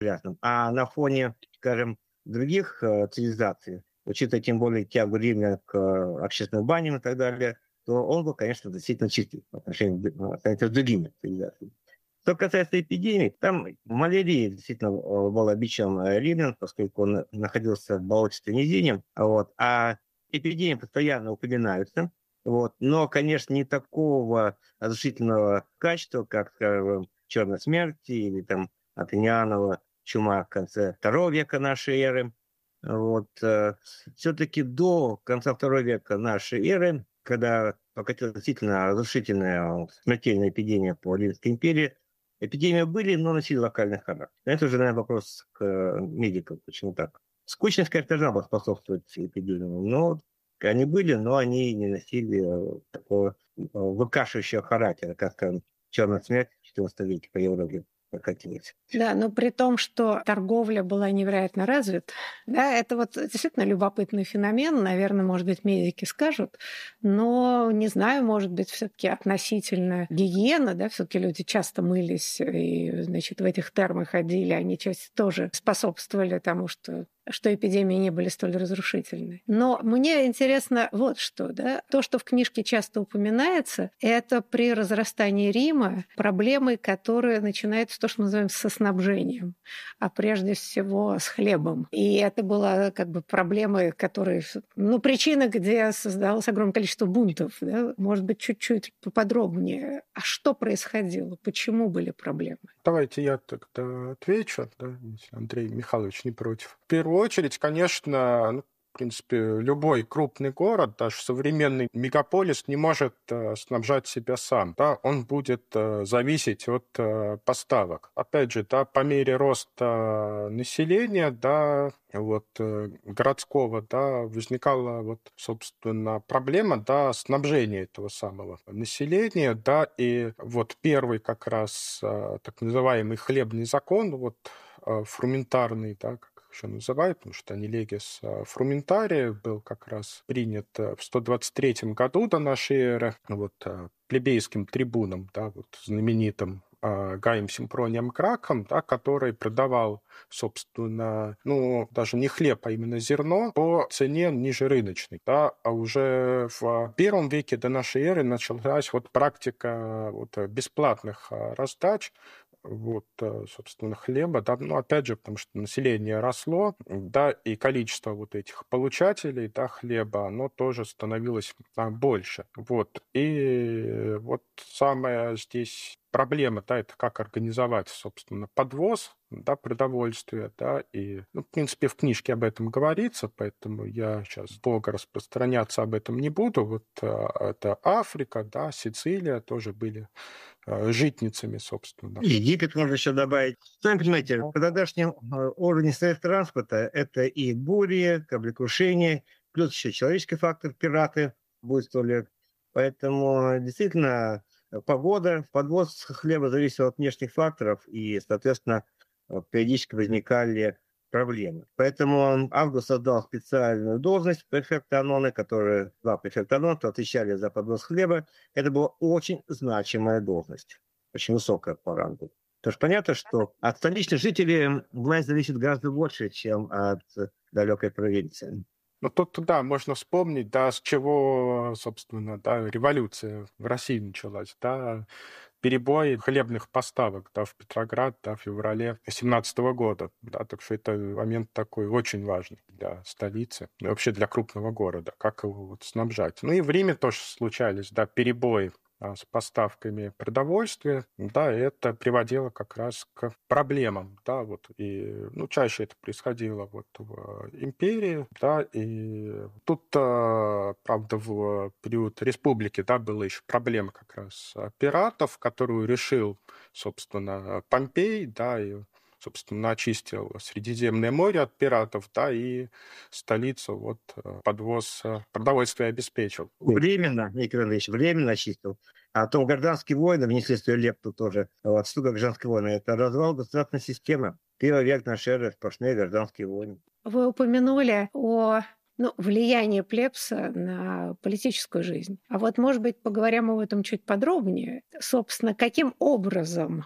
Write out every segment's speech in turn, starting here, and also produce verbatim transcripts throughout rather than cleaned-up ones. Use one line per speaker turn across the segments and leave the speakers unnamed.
ясно. А на фоне, скажем, других э, цивилизаций, учитывая тем более тягу римлян к э, общественным баням и так далее, то он был, конечно, действительно чистый по отношению к д- по отношению с другими цивилизациями. Что касается эпидемий, там малярия действительно э, была бичом э, римлян, поскольку он находился в болотистой низине, вот, а эпидемии постоянно упоминаются, вот, но, конечно, не такого разрушительного качества, как, скажем, черная смерть или там Атынианова чума в конце второго века нашей эры. Вот, все-таки до конца второго века нашей эры, когда покатилась действительно разрушительная смертельная эпидемия по Римской империи, эпидемии были, но носили локальный характер. Это уже, наверное, вопрос к э, медикам, почему так. Скучность, конечно, должна была способствовать эпидемиям, но они были, но они не носили э, такого э, выкашивающего характера, как, скажем, черная смерть в четырнадцатом веке по Европе прокатилась.
Да, но при том, что торговля была невероятно развита, да, это вот действительно любопытный феномен, наверное, может быть, медики скажут, но не знаю, может быть, все-таки относительно гигиены, да, все-таки люди часто мылись и, значит, в этих термах ходили, они часто тоже способствовали тому, что что эпидемии не были столь разрушительны. Но мне интересно вот что, да, то, что в книжке часто упоминается, это при разрастании Рима проблемы, которые начинаются то, что мы называем со снабжением, а прежде всего с хлебом. И это была как бы проблема, которые, ну, причина, где создалось огромное количество бунтов, да? Может быть, чуть-чуть поподробнее. А что происходило? Почему были проблемы?
Давайте я тогда отвечу, да, если Андрей Михайлович не против. В первую очередь, конечно, ну, в принципе, любой крупный город, даже современный мегаполис, не может э, снабжать себя сам. Да? Он будет э, зависеть от э, поставок. Опять же, да, по мере роста населения, да, вот, э, городского, да, возникала, вот, собственно, проблема, да, снабжения этого самого населения, да, и вот первый как раз э, так называемый хлебный закон, вот, э, фрументарный, да, как еще называют, потому что Анилегис Фрументария был как раз принят в сто двадцать третьем году до нашей эры, вот, плебейским трибуном, да, вот, знаменитым Гаем Симпронием Краком, да, который продавал, собственно, ну, даже не хлеб, а именно зерно по цене ниже рыночной. Да, а уже в первом веке до нашей эры началась вот практика вот бесплатных раздач, вот, собственно, хлеба, да, ну, опять же, потому что население росло, да, и количество вот этих получателей, да, хлеба, оно тоже становилось а, больше, вот, и вот самая здесь проблема, да, это как организовать, собственно, подвоз, да, продовольствия, да, и, ну, в принципе, в книжке об этом говорится, поэтому я сейчас долго распространяться об этом не буду, вот, это Африка, да, Сицилия тоже были житницами, собственно.
Египет можно еще добавить. Сами понимаете, по тогдашним уровню средств транспорта это и бури, кораблекрушения, плюс еще человеческий фактор, пираты буйствовали. Поэтому действительно погода, подвоз хлеба зависел от внешних факторов, и, соответственно, периодически возникали проблемы. Поэтому Август создал специальную должность префекта Аноны, которые два префекта Аноны отвечали за подвоз хлеба. Это была очень значимая должность, очень высокая по рангу. Потому что понятно, что от столичных жителей власть зависит гораздо больше, чем от далекой провинции.
Ну, тут, да, можно вспомнить, да, с чего, собственно, да, революция в России началась, да, перебой хлебных поставок, да, в Петроград, да, в феврале семнадцатого года, да, так что это момент такой очень важный для столицы и вообще для крупного города, как его вот снабжать. Ну и в Риме тоже случались, да, перебои с поставками продовольствия, да, и это приводило как раз к проблемам, да, вот, и, ну, чаще это происходило вот в империи, да, и тут, правда, в период республики, да, была еще проблема как раз пиратов, которую решил, собственно, Помпей, да, и собственно, очистил Средиземное море от пиратов, да, и столицу вот подвоз продовольствия обеспечил.
Временно, Николай Андреевич, временно очистил. А потом гражданские войны внесли свою лепту тоже. Вот, что как гражданские войны? Это развал государственной системы. Первый век нашей эры, сплошные гражданские войны.
Вы упомянули о ну, влиянии плебса на политическую жизнь. А вот, может быть, поговорим об этом чуть подробнее. Собственно, каким образом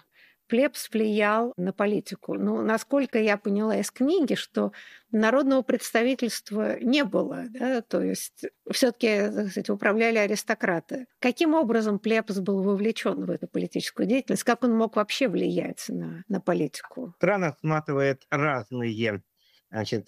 плебс влиял на политику. Ну, насколько я поняла из книги, что народного представительства не было, да, то есть все-таки, так сказать, управляли аристократы. Каким образом плебс был вовлечен в эту политическую деятельность? Как он мог вообще влиять на, на политику?
Страна охватывает разные, значит,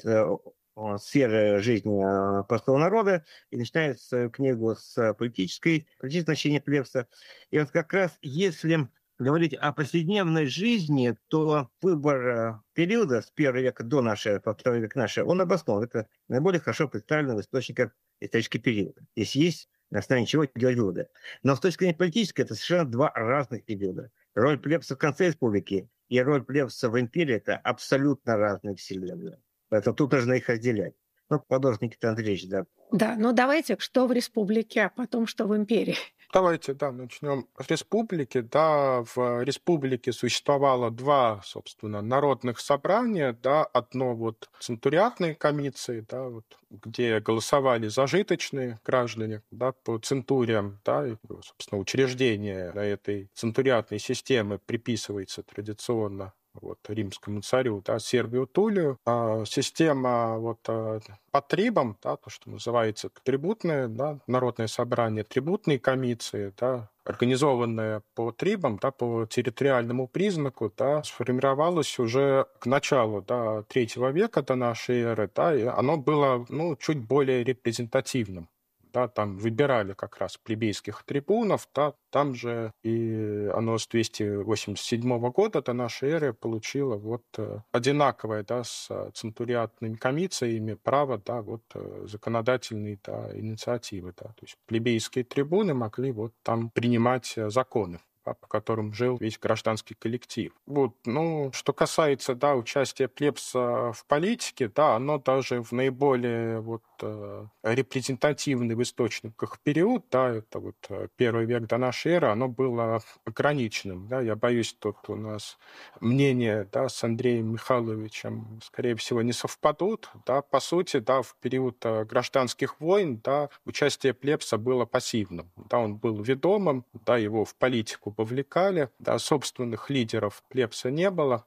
сферы жизни простого народа, и начинает свою книгу с политической, политического значения плебса. И вот как раз если говорить о повседневной жизни, то выбор периода с первого века до нашего, по второй век нашего, он обоснован. Это наиболее хорошо представлено в источниках исторического периода. Здесь есть на основании чего делать выводы. Но с точки зрения политической, это совершенно два разных периода. Роль плебса в конце республики и роль плебса в империи – это абсолютно разные вселенные. Поэтому тут нужно их разделять. Ну, продолжит Никита Андреевич, да.
Да, ну давайте, что в республике, а потом что в империи.
Давайте, да, начнем с республики. Да, в республике существовало два, собственно, народных собрания, да, одно вот центуриатные комиции, да, вот, где голосовали зажиточные граждане, да, по центуриям, да, и, собственно, учреждение этой центуриатной системы приписывается традиционно вот, римскому царю, да, Сервию Тулию. А система вот, по трибам, да, то, что называется трибутное, да, народное собрание, трибутные комиции, да, организованная по трибам, да, по территориальному признаку, да, сформировалось уже к началу да, третьего века до нашей эры, да, и оно было ну, чуть более репрезентативным. Да, там выбирали как раз плебейских трибунов, да, там же и оно с двести восемьдесят седьмого года до нашей эры получило вот одинаковое да, с центуриатными комициями право да, вот, законодательной да, инициативы. Да. То есть плебейские трибуны могли вот там принимать законы, по которым жил весь гражданский коллектив. Вот, ну, что касается, да, участия плебса в политике, да, оно даже в наиболее вот репрезентативный в источниках период, да, это вот первый век до нашей эры, оно было ограниченным, да, я боюсь, тут у нас мнения, да, с Андреем Михайловичем, скорее всего, не совпадут, да, по сути, да, в период гражданских войн, да, участие плебса было пассивным, да, он был ведомым, да, его в политику вовлекали, да, собственных лидеров плебса не было,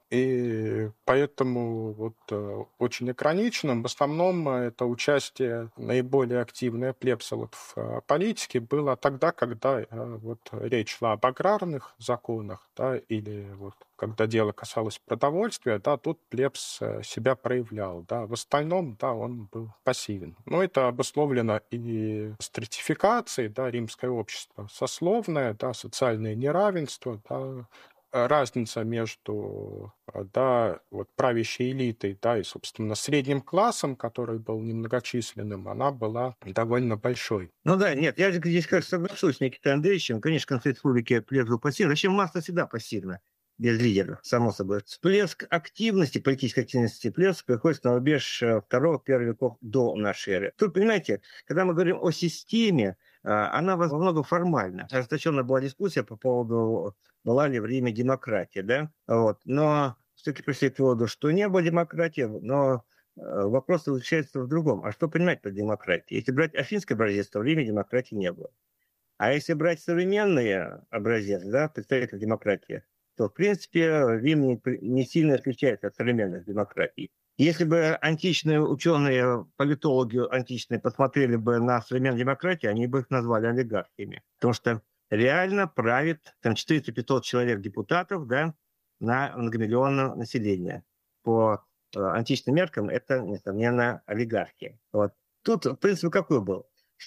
и поэтому вот очень ограниченным, в основном это участие наиболее активное плебса вот в политике было тогда, когда вот речь шла об аграрных законах, да, или вот когда дело касалось продовольствия, да, тут плебс себя проявлял, да, в остальном, да, он был пассивен. Но это обусловлено и стратификацией, да, римское общество сословное, да, социальное неравенство, да, разница между да, вот, правящей элитой да, и, собственно, средним классом, который был немногочисленным, она была довольно большой.
Ну да, нет, я здесь, конечно, соглашусь с Никитой Андреевичем. Конечно, в конце республики плебс был пассивен. Зачем масса всегда пассивна? Без лидеров, само собой. Всплеск активности, политической активности плебса приходит на рубеж второго-первого веков до нашей эры. Тут, понимаете, когда мы говорим о системе, она во многом формальна. Ожесточенная была дискуссия по поводу, была ли в Риме демократия, да? Вот. Но все-таки пришли к выводу, что не было демократии, но вопрос заключается в другом. А что понимать под демократией? Если брать афинский образец, то в Риме демократии не было. А если брать современный образец, да, представитель демократии, то, в принципе, Рим не, не сильно отличается от современных демократий. Если бы античные ученые, политологи античные посмотрели бы на современную демократию, они бы их назвали олигархиями. Потому что реально правит там четыреста-пятьсот человек депутатов да, на многомиллионное население. По э, античным меркам это, несомненно, олигархия. Вот. Тут, в принципе, какой был?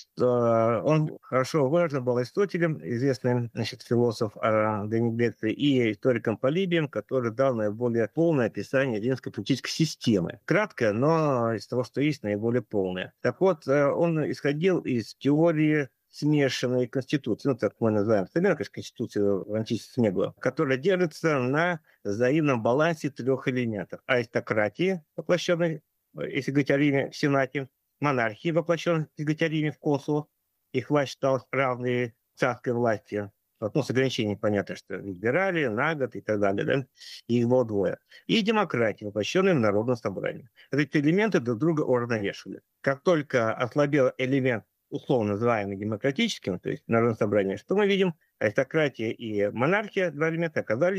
Что он хорошо выражен был Аристотелем, известный значит, философ Древней Греции, и историком Полибием, который дал наиболее полное описание римской политической системы. Краткое, но из того, что есть, наиболее полное. Так вот, он исходил из теории смешанной конституции, ну, так мы называем, современная конституция в античности не было, которая держится на взаимном балансе трех элементов. Аристократии, воплощенной, если говорить о Риме, в Сенате, монархии, воплощенной в Риме в консулах, их власть считалась равной царской власти. Вот, ну, с ограничением понятно, что либерали, на год и так далее, да? И их было двое. И демократия, воплощенная в народном собрании. Эти элементы друг друга уравновешивали. Как только ослабел элемент, условно называемый демократическим, то есть народное собрание, что мы видим? Аристократия и монархия, два элемента, оказались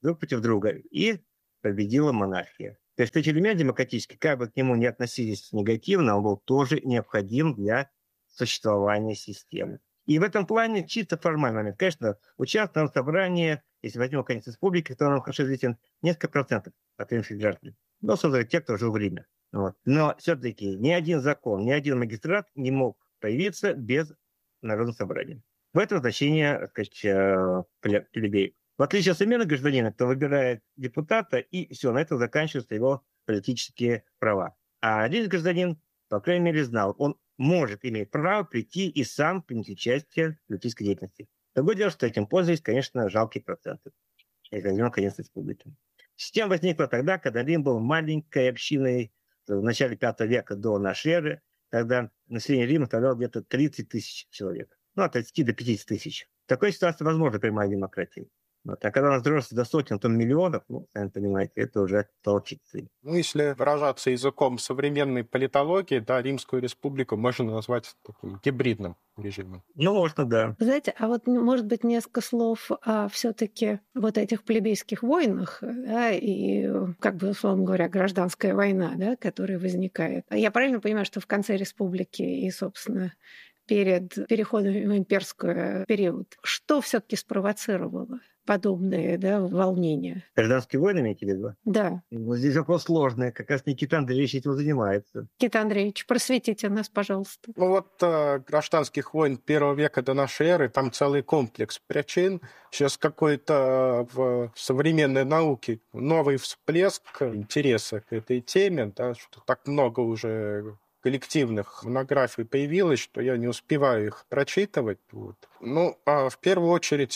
друг против друга, и победила монархия. То есть эти режим демократический, как бы к нему не относились негативно, он был тоже необходим для существования системы. И в этом плане чисто формальный момент. Конечно, участвовал в собрании, если возьмем конец республики, то нам хорошо известен несколько процентов от римских граждан. Но создали те, кто жил в Риме. Вот. Но все-таки ни один закон, ни один магистрат не мог появиться без народного собрания. В этом значение, так сказать, плебеев. В отличие от современного гражданина, кто выбирает депутата, и все, на этом заканчиваются его политические права. А один гражданин, по крайней мере, знал, он может иметь право прийти и сам принять участие в политической деятельности. Другое дело, что этим пользовались, конечно, жалкие проценты. Это возьмем конец республики. Система возникла тогда, когда Рим был маленькой общиной в начале пятого века до нашей эры. Тогда население Рима составляло где-то тридцать тысяч человек. Ну, от тридцати до пятидесяти тысяч. В такой ситуации возможна прямая демократия. Вот. А когда она взросла до сотен, то миллионов, ну, сами понимаете, это уже толчится.
Ну, если выражаться языком современной политологии, да, Римскую республику можно назвать таким гибридным режимом.
Ну, можно, да.
Знаете, а вот, может быть, несколько слов о все-таки вот этих плебейских войнах, да, и, как бы, условно говоря, гражданская война, да, которая возникает. Я правильно понимаю, что в конце республики и, собственно, перед переходом в имперский период, что все-таки спровоцировало подобные, да, волнения?
Гражданские войны, имеете в виду?
Да.
Ну, здесь вопрос сложный. Как раз Никита Андреевич этим занимается.
Никита Андреевич, просветите нас, пожалуйста.
Ну вот э, гражданских войн первого века до нашей эры, там целый комплекс причин. Сейчас какой-то в современной науке новый всплеск интереса к этой теме, да, что так много уже коллективных монографий появилось, что я не успеваю их прочитывать. Вот. Ну, а в первую очередь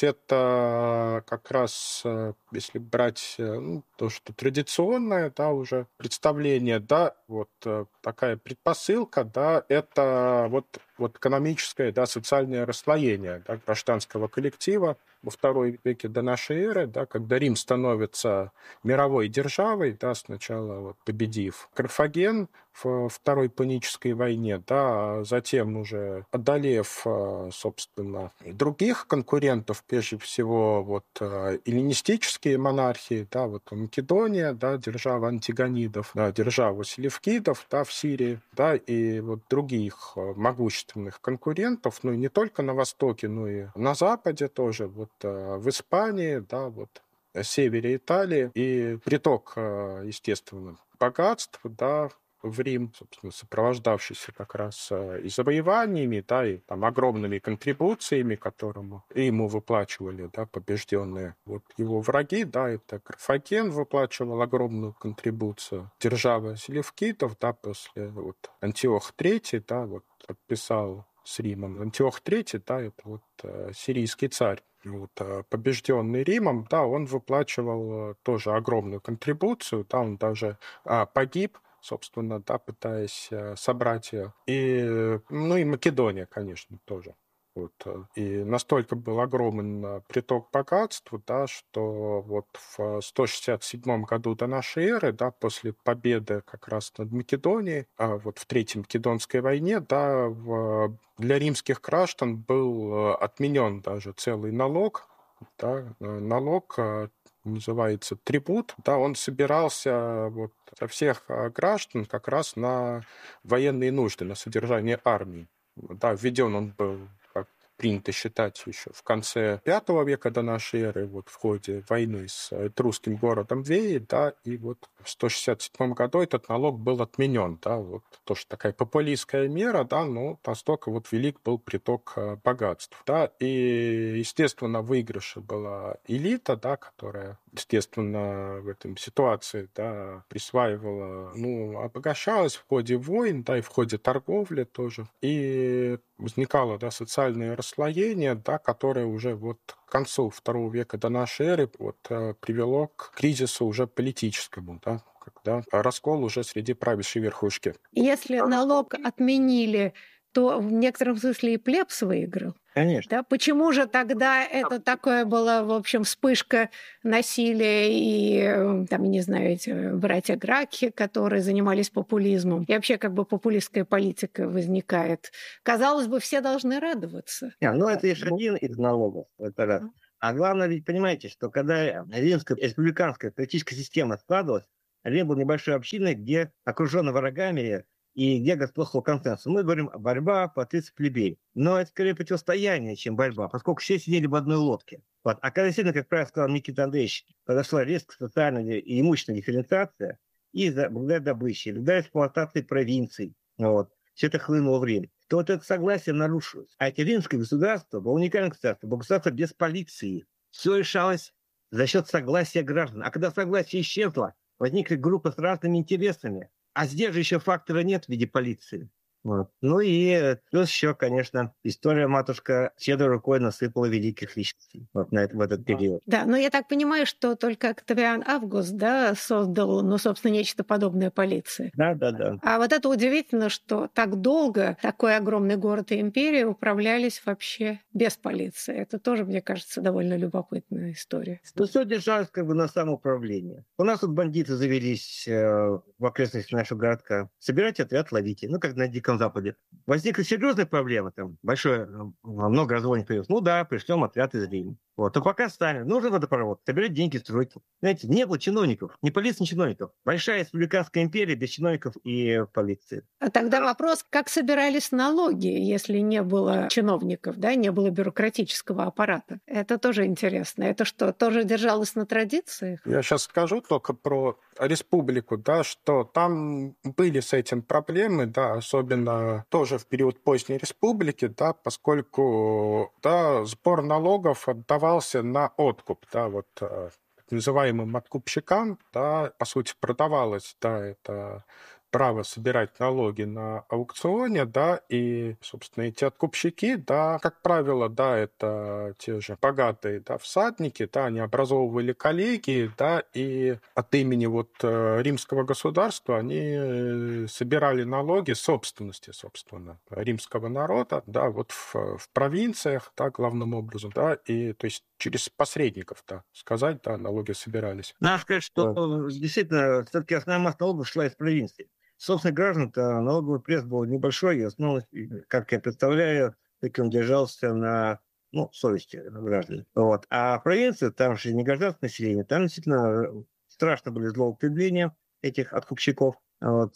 это как раз, если брать ну, то, что традиционное, да, уже представление, да, вот такая предпосылка, да, это вот, вот экономическое, да, социальное расслоение, да, гражданского коллектива во втором веке до нашей эры, да, когда Рим становится мировой державой, да, сначала вот, победив Карфаген в Второй Пунической войне, да, а затем уже одолев, собственно, других конкурентов, прежде всего вот эллинистические монархии, да, вот Македония, да, держава антигонидов, да, держава селевкидов, да, в Сирии, да, и вот других могущественных конкурентов, ну и не только на Востоке, но и на Западе тоже, вот в Испании, да, вот на севере Италии, и приток, естественно, богатств, да, в Рим, собственно, сопровождавшийся как раз и завоеваниями, да, и там огромными контрибуциями, которому ему выплачивали, да, побежденные вот его враги, да, это Карфаген выплачивал огромную контрибуцию. Держава селевкидов, да, после вот Антиох третий, да, вот подписал с Римом. Антиох третий, да, это вот э, сирийский царь. Вот, побежденный Римом, да, он выплачивал тоже огромную контрибуцию, да, он даже а, погиб, собственно, да, пытаясь собрать ее. И, ну и Македония, конечно, тоже. Вот. И настолько был огромен приток богатства, да, что вот в сто шестьдесят седьмом году до нашей эры, да, после победы как раз над Македонией, а вот в Третьей Македонской войне, да, в, для римских граждан был отменен даже целый налог, да, налог называется трибут, да, он собирался вот со всех граждан как раз на военные нужды, на содержание армии. Да, введен он был, как принято считать, еще в конце пятого века до нашей эры, вот в ходе войны с этрусским городом Веи, да, и вот в сто шестьдесят седьмом году этот налог был отменен, да, вот тоже такая популистская мера, да, но настолько вот велик был приток богатств, да, и, естественно, в выигрыше была элита, да, которая, естественно, в этом ситуации, да, присваивала, ну, обогащалась в ходе войн, да, и в ходе торговли тоже, и возникало, да, социальное расслоение, да, которое уже вот к концу второго века до нашей эры вот, привело к кризису уже политическому, да, когда раскол уже среди правящей верхушки.
Если налог отменили, то в некотором смысле и плебс выиграл.
Конечно.
Да? Почему же тогда это такое была, в общем, вспышка насилия и, там, не знаю, эти братья Гракхи, которые занимались популизмом, и вообще как бы популистская политика возникает. Казалось бы, все должны радоваться.
Не, ну, это лишь один из налогов. Это раз. А главное, ведь понимаете, что когда римская республиканская политическая система складывалась, Рим был небольшой общиной, где окружена врагами и где господствовал консенсус. Мы говорим борьба патриции плебей. Но это скорее противостояние, чем борьба, поскольку все сидели в одной лодке. Вот. А когда действительно, как правильно сказал Никита Андреевич, подошла резкая социальная и имущественная дифференциация, и благодаря добыче, благодаря эксплуатации провинций, вот, все это хлынуло в Рим, то вот это согласие нарушилось. А это римское государство было уникальное государство, было государство без полиции. Все решалось за счет согласия граждан. А когда согласие исчезло, возникли группы с разными интересами. А здесь же еще фактора нет в виде полиции. Вот. Ну и плюс еще, конечно, история матушка щедрой рукой насыпала великих личностей вот на это, в этот период.
Да, но я так понимаю, что только Октавиан Август, да, создал, ну, собственно, нечто подобное полиции.
Да, да, да.
А вот это удивительно, что так долго такой огромный город и империя управлялись вообще без полиции. Это тоже, мне кажется, довольно любопытная история.
Ну, все держалось как бы на самоуправлении. У нас тут бандиты завелись э, в окрестностях нашего городка. Собирайте отряд, ловите. Ну, как на Диком Западе. Возникли серьезные проблемы, там, большое, много разводных появилось. Ну да, пришлем отряд из Рима. Вот. Но пока стали, нужен водопровод, собирать деньги, стройки. Знаете, не было чиновников, ни полиции, ни чиновников. Большая республиканская империя без чиновников и полиции.
А тогда вопрос, как собирались налоги, если не было чиновников, да, не было бюрократического аппарата? Это тоже интересно. Это что, тоже держалось на традициях?
Я сейчас скажу только про республику, да, что там были с этим проблемы, да, особенно тоже в период поздней республики, да, поскольку, да, сбор налогов отдавался на откуп, да, вот так называемым откупщикам, да, по сути, продавалось, да, это право собирать налоги на аукционе, да, и, собственно, эти откупщики, да, как правило, да, это те же богатые, да, всадники, да, они образовывали коллегии, да, и от имени вот римского государства они собирали налоги собственности, собственно, римского народа, да, вот в, в провинциях, да, главным образом, да, и, то есть, через посредников, да, сказать, да, налоги собирались.
Надо сказать, что да. Действительно, все-таки основная масса налогов шла из провинции. Собственно, граждан-то налоговый пресс был небольшой, и основной, как я представляю, таки он держался на, ну, совести граждан. Вот. А провинция, там же не гражданское население, там действительно страшно были злоупотребления этих откупщиков. Вот.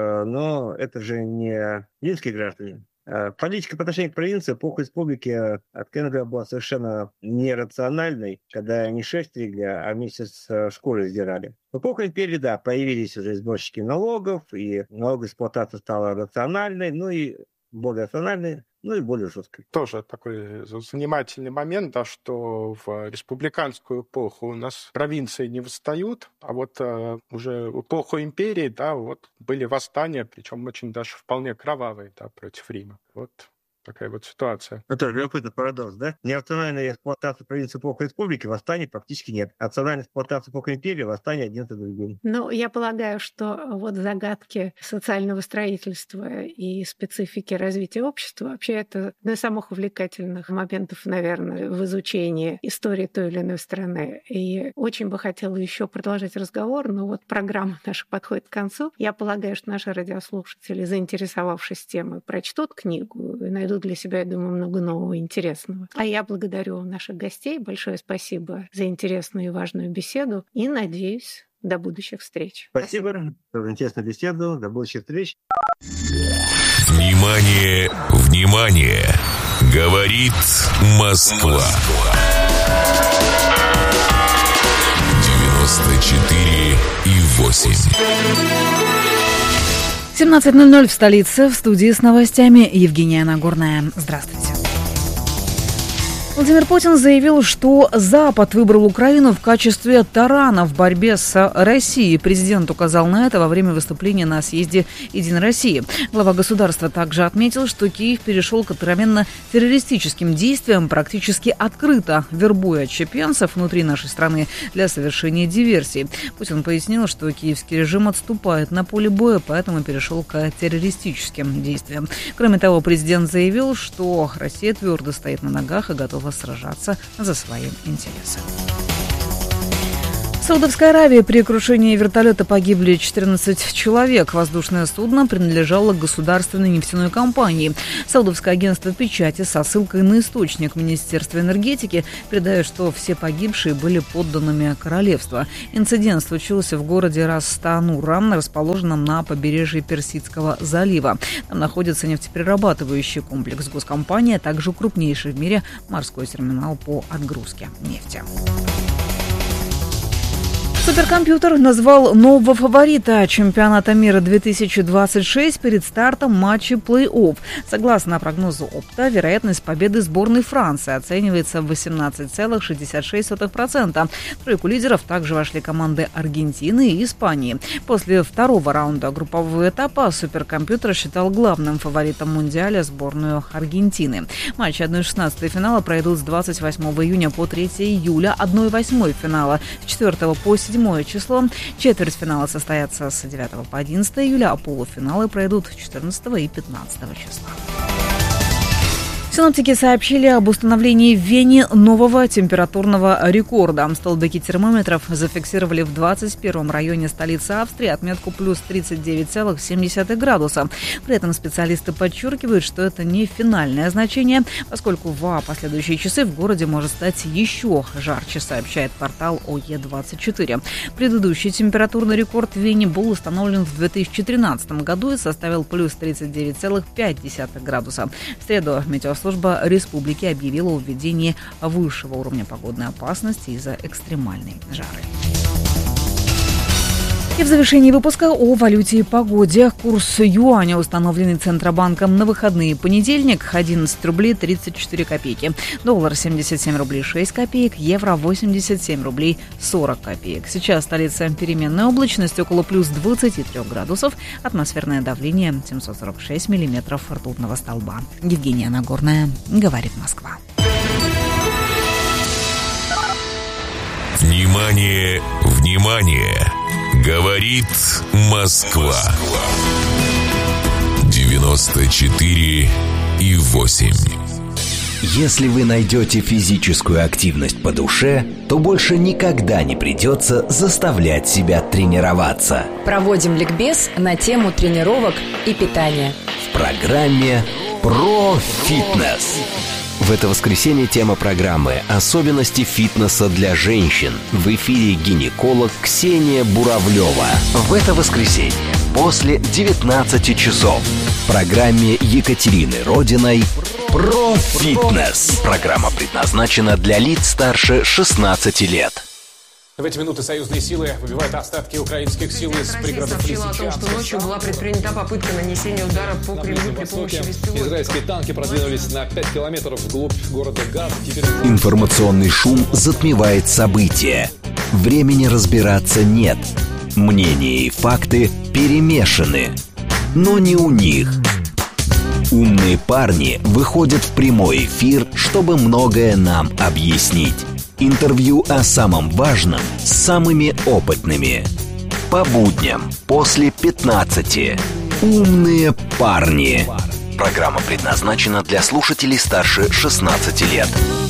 Но это же не римские граждане. Политика по отношению к провинции, эпоха республики от Кеннеда была совершенно нерациональной, когда не шерсть стригли, а вместе с шкурой сдирали. В эпоху империи, да, появились уже сборщики налогов, и налоговая эксплуатация стала рациональной, ну и более рациональной, ну и более жесткой.
Тоже такой занимательный момент, да, что в республиканскую эпоху у нас провинции не восстают, а вот э, уже в эпоху империи, да, вот были восстания, причем очень даже вполне кровавые, да, против Рима. Вот такая вот ситуация.
Это любопытный парадокс, да? Нерациональная эксплуатация провинции эпохи республики, восстаний практически нет. Рациональная эксплуатация эпохи империи, восстания один за другим.
Ну, я полагаю, что вот загадки социального строительства и специфики развития общества, вообще это одно из самых увлекательных моментов, наверное, в изучении истории той или иной страны. И очень бы хотела еще продолжать разговор, но вот программа наша подходит к концу. Я полагаю, что наши радиослушатели, заинтересовавшись темой, прочтут книгу и найдут для себя, я думаю, много нового и интересного. А я благодарю наших гостей. Большое спасибо за интересную и важную беседу. И надеюсь, до будущих встреч.
Спасибо, спасибо. За интересную беседу. До будущих встреч.
Внимание, внимание! Говорит Москва. девяносто четыре и восемь.
семнадцать ноль ноль в столице. В студии с новостями Евгения Нагорная. Здравствуйте. Владимир Путин заявил, что Запад выбрал Украину в качестве тарана в борьбе с Россией. Президент указал на это во время выступления на съезде «Единой России». Глава государства также отметил, что Киев перешел к откровенно-террористическим действиям практически открыто, вербуя чеченцев внутри нашей страны для совершения диверсий. Путин пояснил, что киевский режим отступает на поле боя, поэтому перешел к террористическим действиям. Кроме того, президент заявил, что Россия твердо стоит на ногах и готова сражаться за свои интересы. Саудовской Аравии при крушении вертолета погибли четырнадцать человек. Воздушное судно принадлежало государственной нефтяной компании. Саудовское агентство печати со ссылкой на источник Министерства энергетики передает, что все погибшие были подданными королевства. Инцидент случился в городе Рас-Танура, расположенном на побережье Персидского залива. Там находится нефтеперерабатывающий комплекс госкомпании, а также крупнейший в мире морской терминал по отгрузке нефти. Суперкомпьютер назвал нового фаворита чемпионата мира две тысячи двадцать шесть перед стартом матча плей-офф. Согласно прогнозу Опта, вероятность победы сборной Франции оценивается в восемнадцать целых шестьдесят шесть сотых процента. В тройку лидеров также вошли команды Аргентины и Испании. После второго раунда группового этапа суперкомпьютер считал главным фаворитом Мундиаля сборную Аргентины. Матчи одна шестнадцатая финала пройдут с двадцать восьмого июня по третьего июля, одна восьмая финала с четвёртого по седьмое число. Четвертьфиналы состоятся с девятого по одиннадцатое июля, а полуфиналы пройдут четырнадцатого и пятнадцатого числа. Синоптики сообщили об установлении в Вене нового температурного рекорда. Столбики термометров зафиксировали в двадцать первом районе столицы Австрии отметку плюс тридцать девять целых семь десятых градуса. При этом специалисты подчеркивают, что это не финальное значение, поскольку в последующие часы в городе может стать еще жарче, сообщает портал о е двадцать четыре. Предыдущий температурный рекорд в Вене был установлен в две тысячи тринадцатом году и составил плюс тридцать девять целых пять десятых градуса. В среду метеослужба Служба республики объявила о введении высшего уровня погодной опасности из-за экстремальной жары. И в завершении выпуска о валюте и погоде. Курс юаня, установленный Центробанком на выходные понедельник, одиннадцать рублей тридцать четыре копейки. Доллар семьдесят семь рублей шесть копеек, евро восемьдесят семь рублей сорок копеек. Сейчас столица переменная облачность около плюс двадцати трёх градусов. Атмосферное давление семьсот сорок шесть миллиметров ртутного столба. Евгения Нагорная, говорит Москва.
Внимание, внимание! Говорит Москва. девяносто четыре и восемь.
Если вы найдете физическую активность по душе, то больше никогда не придется заставлять себя тренироваться.
Проводим ликбез на тему тренировок и питания
в программе «Про фитнес». В это воскресенье тема программы «Особенности фитнеса для женщин». В эфире гинеколог Ксения Буравлева. В это воскресенье после девятнадцати часов в программе Екатерины Родиной «Про фитнес». Программа предназначена для лиц старше шестнадцати лет.
В эти минуты союзные силы выбивают остатки украинских сил из пригородов Лисичанска.
Россия сообщила о том, что ночью была предпринята попытка нанесения удара по Кремлю при помощи беспилотников.
Израильские танки продвинулись на пять километров вглубь города Газ. Теперь...
Информационный шум затмевает события. Времени разбираться нет. Мнения и факты перемешаны. Но не у них. Умные парни выходят в прямой эфир, чтобы многое нам объяснить. Интервью о самом важном с самыми опытными. По будням после пятнадцати. Умные парни. Программа предназначена для слушателей старше шестнадцати лет.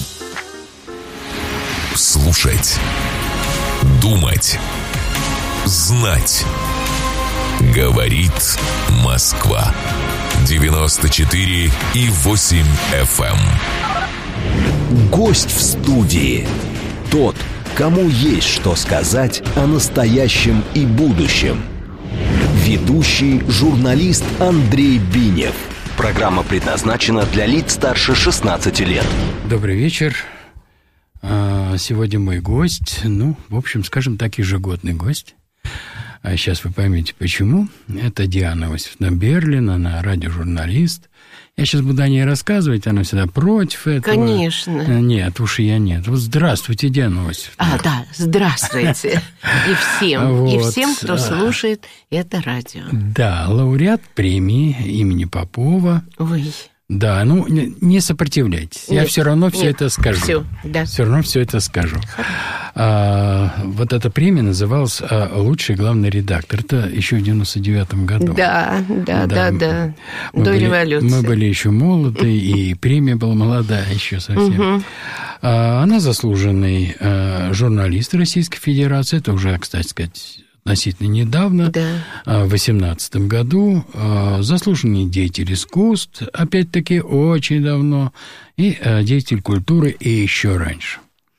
Слушать. Думать. Знать. Говорит Москва. девяносто четыре и восемь эф эм.
Гость в студии. Тот, кому есть что сказать о настоящем и будущем. Ведущий журналист Андрей Бинев. Программа предназначена для лиц старше шестнадцати лет.
Добрый вечер. Сегодня мой гость, ну, в общем, скажем так, ежегодный гость. А сейчас вы поймете, почему. Это Диана Иосифовна Берлин, она радиожурналист. Я сейчас буду о ней рассказывать, она всегда против этого.
Конечно.
Нет, уж и я нет. Вот здравствуйте, Диана Иосифовна.
А, да, здравствуйте. И всем, вот. И всем, кто слушает это радио.
Да, лауреат премии имени Попова.
Ой.
Да, ну, не сопротивляйтесь. Нет, я все равно все нет, это скажу.
Все, да.
Все равно все это скажу. А, вот эта премия называлась «Лучший главный редактор». Это еще в девяносто девятом году.
Да, да, да, да.
Мы
До
были,
революции.
Мы были еще молоды, и премия была молодая еще совсем. Угу. Она заслуженный журналист Российской Федерации. Это уже, кстати сказать, относительно недавно, да. В две тысячи восемнадцатом году. Заслуженный деятель искусств, опять-таки, очень давно. И деятель культуры и еще раньше.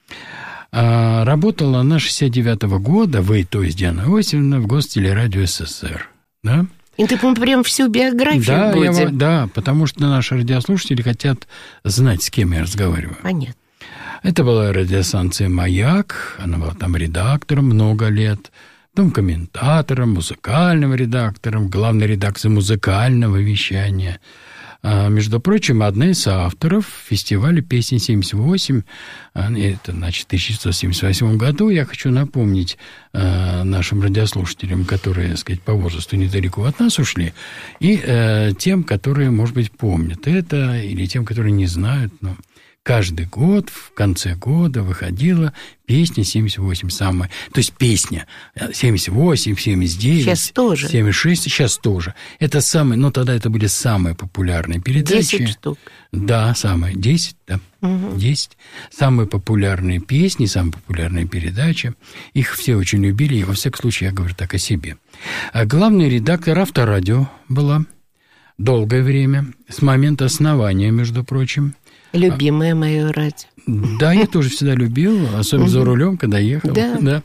Работала она с шестьдесят девятого года, вы, то есть Диана Иосифовна, в Гостелерадио СССР. Да?
И ты прям всю биографию
да,
будем?
Я, да, потому что наши радиослушатели хотят знать, с кем я разговариваю.
Понятно.
Это была радиостанция «Маяк», она была там редактором много лет, потом комментатором, музыкальным редактором, главной редакцией музыкального вещания. А, между прочим, одна из авторов фестиваля «Песни семьдесят восемь», это, значит, в тысяча девятьсот семьдесят восьмом году, я хочу напомнить а, нашим радиослушателям, которые, так сказать, по возрасту недалеко от нас ушли, и а, тем, которые, может быть, помнят это, или тем, которые не знают, но... Каждый год, в конце года, выходила песня семьдесят восемь самая. То есть песня семьдесят восемь, семьдесят девять,
сейчас тоже.
семьдесят шесть, сейчас тоже. Это самые, ну, тогда это были самые популярные передачи.
десять штук.
Да, самые, десять, да, угу. десять. Самые популярные песни, самые популярные передачи. Их все очень любили, и во всяком случае я говорю так о себе. А главный редактор Авторадио была долгое время, с момента основания, между прочим.
Любимое мое радио.
Да, я тоже всегда любил, особенно за рулем, когда ехал.
Да.
Да.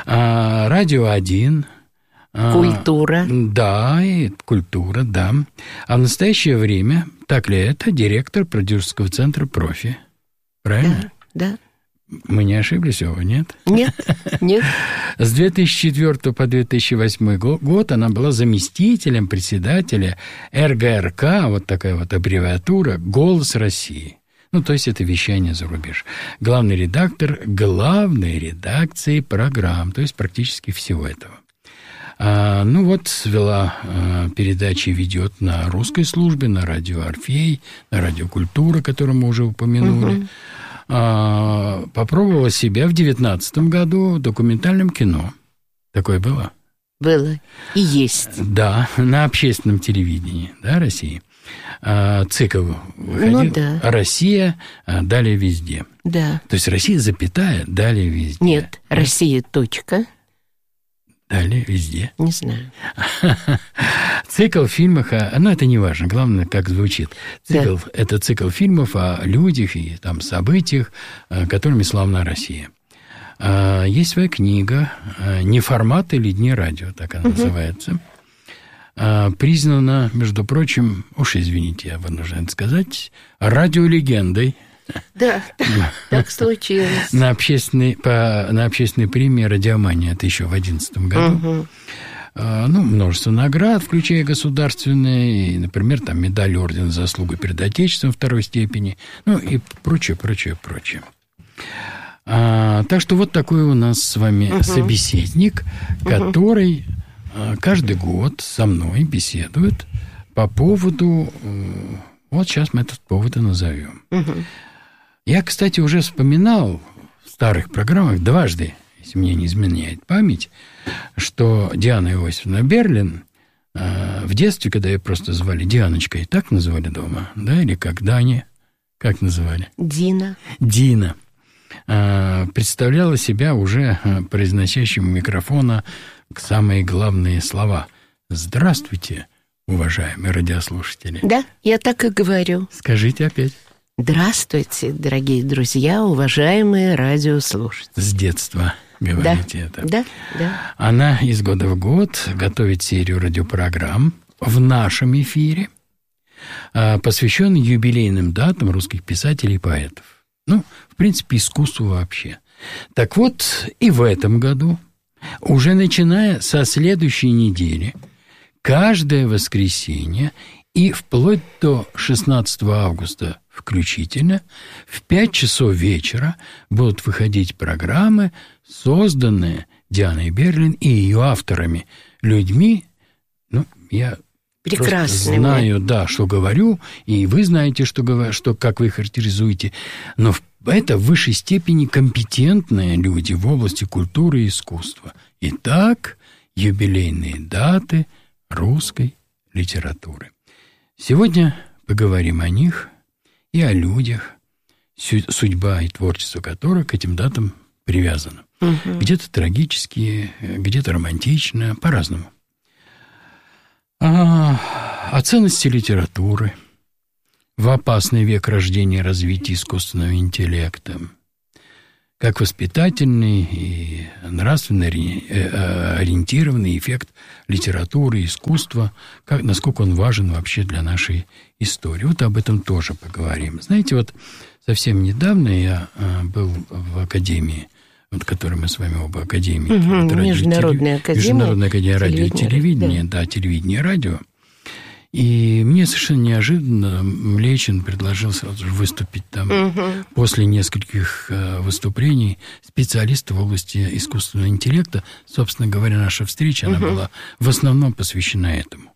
А, радио один.
Культура.
А, да, и культура, да. А в настоящее время, так ли это, директор продюсерского центра «Профи». Правильно?
Да, да.
Мы не ошиблись, Ова, нет?
Нет, нет.
С две тысячи четвёртого по две тысячи восьмой год она была заместителем председателя эр гэ эр ка, вот такая вот аббревиатура, «Голос России». Ну, то есть это вещание за рубеж. Главный редактор главной редакции программ, то есть практически всего этого. А, ну вот, вела а, передачи, ведет на русской службе, на радио «Орфей», на радио «Культура», которую мы уже упомянули. Угу. А, попробовала себя в девятнадцатом году в документальном кино. Такое было?
Было. И есть.
Да, на общественном телевидении, да, России. А, цикл выходил.
Ну, да.
«Россия», а далее везде.
Да.
То есть «Россия», запятая, далее везде.
Нет, «Россия», точка.
Далее везде.
Не знаю.
Цикл фильмов, ну, это не важно, главное, как звучит. Цикл, да. Это цикл фильмов о людях и там событиях, которыми славна Россия. Есть своя книга «Не формат или дни радио», так она угу. называется. Признана, между прочим, уж извините, я вынужден сказать, радиолегендой.
Да, так, так случилось.
На общественной, по, на общественной премии «Радиомания» это еще в две тысячи одиннадцатом году. Угу. Ну, множество наград, включая государственные, например, там медаль ордена за заслугу перед Отечеством второй степени, ну и прочее, прочее, прочее. А, так что вот такой у нас с вами угу. собеседник, который угу. каждый год со мной беседует по поводу... Вот сейчас мы этот повод и назовем. Угу. Я, кстати, уже вспоминал в старых программах дважды, если мне не изменяет память, что Диана Иосифовна Берлин э, в детстве, когда ее просто звали Дианочкой, так называли дома, да, или как Даня, как называли?
Дина.
Дина. Э, представляла себя уже произносящим у микрофона самые главные слова. «Здравствуйте, уважаемые радиослушатели».
Да, я так и говорю.
Скажите опять.
Здравствуйте, дорогие друзья, уважаемые радиослушатели.
С детства говорите да, это.
Да, да.
Она из года в год готовит серию радиопрограмм в нашем эфире, посвященную юбилейным датам русских писателей и поэтов. Ну, в принципе, искусству вообще. Так вот, и в этом году, уже начиная со следующей недели, каждое воскресенье и вплоть до шестнадцатого августа включительно в пять часов вечера будут выходить программы, созданные Дианой Берлин и ее авторами, людьми, ну, я
прекрасными.
Знаю, да, что говорю, и вы знаете, что, что, как вы характеризуете, но это в высшей степени компетентные люди в области культуры и искусства. Итак, юбилейные даты русской литературы. Сегодня поговорим о них и о людях, судьба и творчество которых к этим датам привязано. Угу. Где-то трагические, где-то романтично, по-разному. А, о ценности литературы в опасный век рождения и развития искусственного интеллекта, как воспитательный и нравственно ориентированный эффект литературы, искусства, как, насколько он важен вообще для нашей истории. Вот об этом тоже поговорим. Знаете, вот совсем недавно я был в академии, вот, которой мы с вами оба академики.
Угу,
вот,
Международная академия.
Международная академия радио и телевидения, да. да, телевидение и радио. И мне совершенно неожиданно Млечин предложил сразу же выступить там угу. после нескольких э, выступлений специалиста в области искусственного интеллекта. Собственно говоря, наша встреча, угу. она была в основном посвящена этому.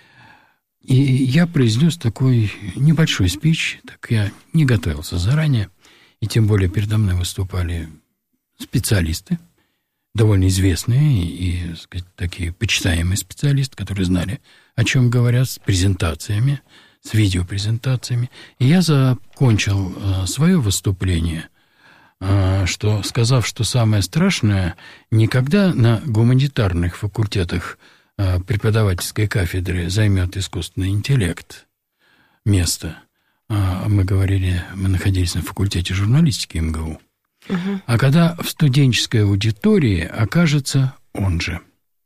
И я произнес такой небольшой спич, так я не готовился заранее, и тем более передо мной выступали специалисты, довольно известные и, так сказать, такие почитаемые специалисты, которые знали, о чем говорят, с презентациями, с видеопрезентациями. И я закончил э, свое выступление, э, что, сказав, что самое страшное, никогда на гуманитарных факультетах э, преподавательской кафедры займет искусственный интеллект место. Э, мы говорили, мы находились на факультете журналистики эм гэ у. Uh-huh. А когда в студенческой аудитории окажется он же.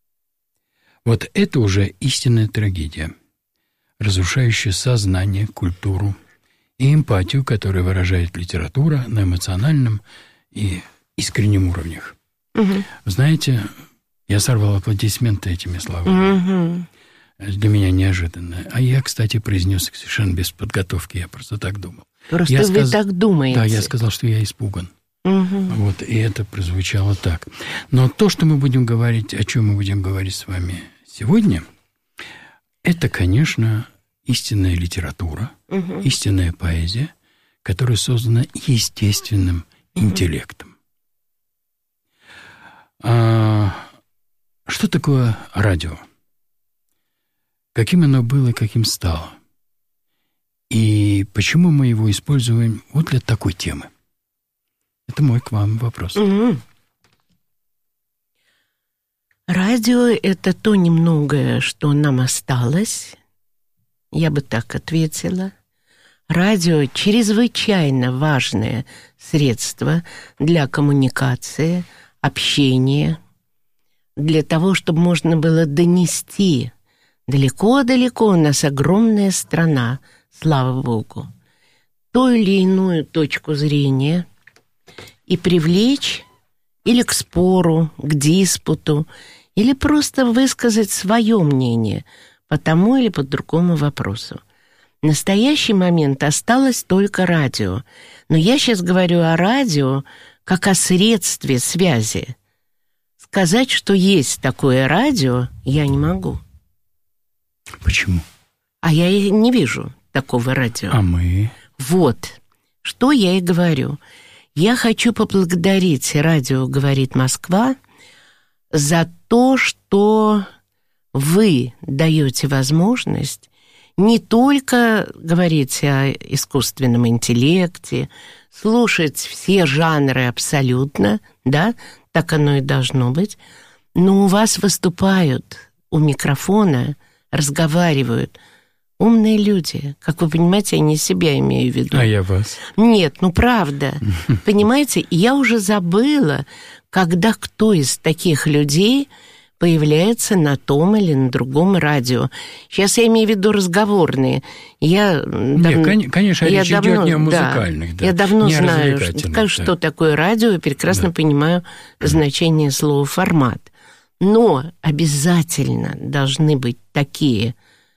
Вот это уже истинная трагедия, разрушающая сознание, культуру и эмпатию, которую выражает литература на эмоциональном и искреннем уровнях. Uh-huh. Знаете, я сорвал аплодисменты этими словами. Uh-huh. Для меня неожиданно. А я, кстати, произнес их совершенно без подготовки, я просто так думал.
Просто
я
вы
сказ...
так думаете.
Да, я сказал, что я испуган.
Угу.
Вот, и это прозвучало так. Но то, что мы будем говорить, о чем мы будем говорить с вами сегодня, это, конечно, истинная литература, угу. истинная поэзия, которая создана естественным угу. интеллектом. А, что такое радио? Каким оно было, каким стало? И почему мы его используем вот для такой темы? Это мой к вам вопрос.
Угу. Радио – это то немногое, что нам осталось. Я бы так ответила. Радио – чрезвычайно важное средство для коммуникации, общения, для того, чтобы можно было донести. Далеко-далеко у нас огромная страна, слава Богу, ту или иную точку зрения – и привлечь или к спору, к диспуту, или просто высказать свое мнение по тому или по другому вопросу. В настоящий момент осталось только радио. Но я сейчас говорю о радио как о средстве связи. Сказать, что есть такое радио, я не могу.
Почему?
А я и не вижу такого радио.
А мы?
Вот, что я и говорю. Я хочу поблагодарить радио «Говорит Москва» за то, что вы даете возможность не только говорить о искусственном интеллекте, слушать все жанры абсолютно, да, так оно и должно быть, но у вас выступают у микрофона, разговаривают умные люди. Как вы понимаете, я не себя имею в виду.
А я вас.
Нет, ну правда. Понимаете, я уже забыла, когда кто из таких людей появляется на том или на другом радио. Сейчас я имею в виду разговорные. Я
Нет, дав... конечно, я речь давно, идет не о музыкальных.
Да,
да,
я давно знаю, что, что такое радио, и прекрасно да. понимаю значение слова «формат». Но обязательно должны быть такие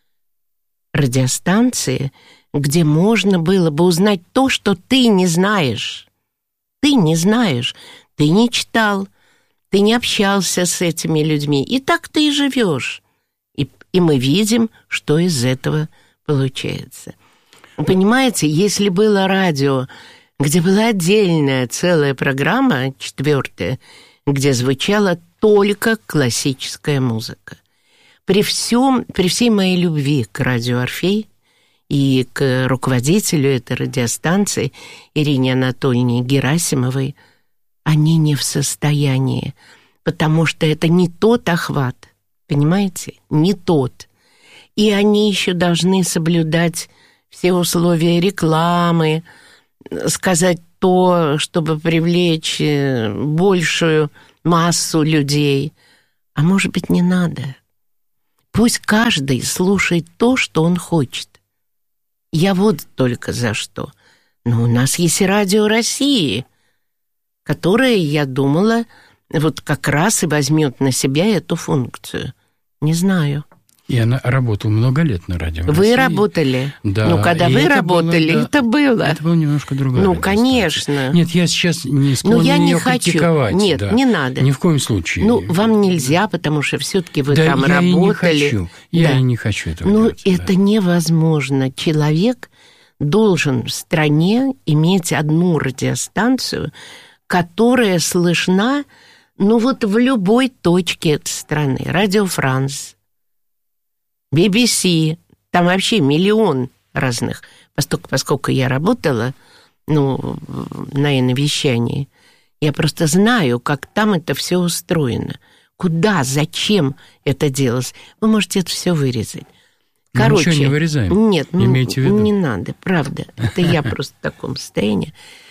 радиостанции, где можно было бы узнать то, что ты не знаешь. Ты не знаешь, ты не читал, ты не общался с этими людьми. И так ты и живешь. И, и мы видим, что из этого получается. Вы понимаете, если было радио, где была отдельная целая программа, четвертая, где звучала только классическая музыка. При всем, при всей моей любви к радио «Орфей», и к руководителю этой радиостанции Ирине Анатольевне Герасимовой, они не в состоянии, потому что это не тот охват, понимаете, не тот. И они еще должны соблюдать все условия рекламы, сказать то, чтобы привлечь большую массу людей. А может быть, не надо. Пусть каждый слушает то, что он хочет. Я вот только за что. Но у нас есть и Радио России, которое, я думала, вот как раз и возьмет на себя эту функцию. Не знаю.
И она работала много лет на радио.
Вы России. Работали?
Да.
Ну, когда
и
вы
это
работали,
было, да,
это было.
Это было немножко другое.
Ну, конечно.
Нет, я сейчас не склонен
я не
ее
хочу.
критиковать.
Нет,
да.
не надо.
Ни в коем случае.
Ну, вам нельзя, потому что все-таки вы
да,
там
я
работали.
И не хочу. Я
да.
и не хочу этого
Ну,
делать.
это
да.
невозможно. Человек должен в стране иметь одну радиостанцию, которая слышна, ну, вот в любой точке этой страны. Радио Франс, би би си, там вообще миллион разных. Поскольку, поскольку я работала, ну, на иновещании, я просто знаю, как там это все устроено. Куда, зачем это делалось. Вы можете это все вырезать. Короче,
мы ничего не вырезаем.
Нет, ну,
имейте в виду.
Не надо, правда. Это я просто в таком состоянии.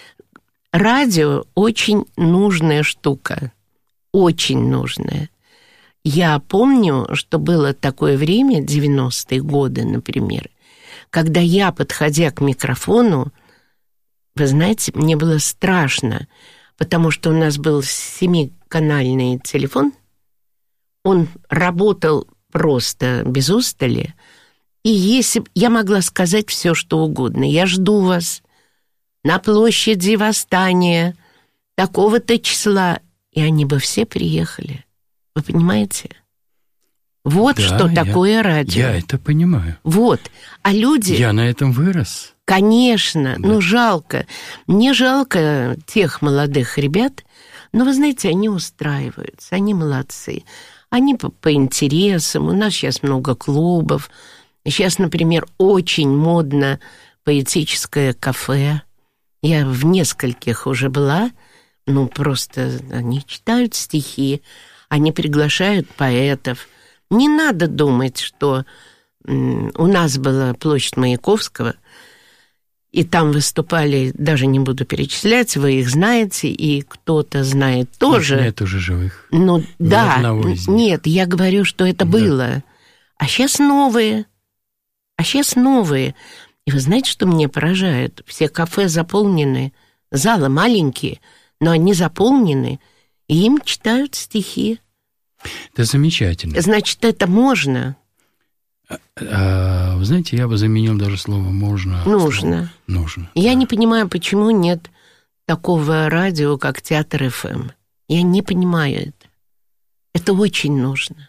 Радио очень нужная штука. Очень нужная. Я помню, что было такое время, девяностые годы, например, когда я, подходя к микрофону, вы знаете, мне было страшно, потому что у нас был семиканальный телефон, он работал просто без устали, и если я могла сказать все, что угодно, я жду вас на площади Восстания такого-то числа, и они бы все приехали. Вы понимаете? Вот
да,
что
я,
такое радио.
Я это понимаю.
Вот. А люди...
Я на этом вырос.
Конечно.
Да.
Ну, жалко. Мне жалко тех молодых ребят, но, вы знаете, они устраиваются, они молодцы. Они по, по интересам. У нас сейчас много клубов. Сейчас, например, очень модно поэтическое кафе. Я в нескольких уже была. Ну, просто они читают стихи, они приглашают поэтов. Не надо думать, что у нас была площадь Маяковского, и там выступали, даже не буду перечислять, вы их знаете, и кто-то знает тоже.
Нет уже живых.
Ну,
Ни
да, нет, я говорю, что это
да.
было. А сейчас новые. А сейчас новые. И вы знаете, что меня поражает? Все кафе заполнены, залы маленькие, но они заполнены, и им читают стихи.
Это замечательно.
Значит, это можно.
А, а, вы знаете, я бы заменил даже слово «можно».
Нужно.
Слово «нужно».
Я
да.
не понимаю, почему нет такого радио, как Театр эф эм. Я не понимаю это. Это очень нужно.